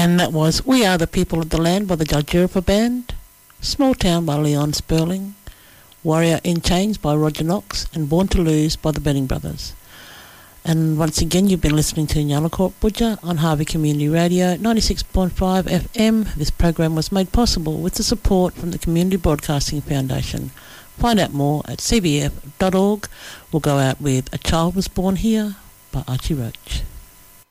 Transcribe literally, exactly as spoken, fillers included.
And that was We Are the People of the Land by the Judgeripa Band, Small Town by Leon Sperling, Warrior in Chains by Roger Knox, and Born to Lose by the Benning Brothers. And once again, you've been listening to Nyalakot Butcher on Harvey Community Radio, ninety-six point five F M. This program was made possible with the support from the Community Broadcasting Foundation. Find out more at c b f dot org. We'll go out with A Child Was Born Here by Archie Roach.